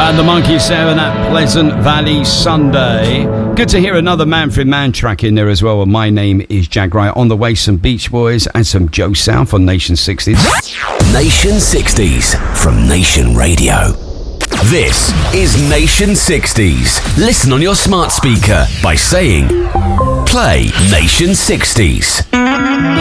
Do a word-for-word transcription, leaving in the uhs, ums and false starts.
And the Monkees there on that Pleasant Valley Sunday. Good to hear another Manfred Mann track in there as well. And My Name is Jack Wright. On the way, some Beach Boys and some Joe South on Nation sixties. Nation sixties from Nation Radio. This is Nation sixties. Listen on your smart speaker by saying, play Nation sixties.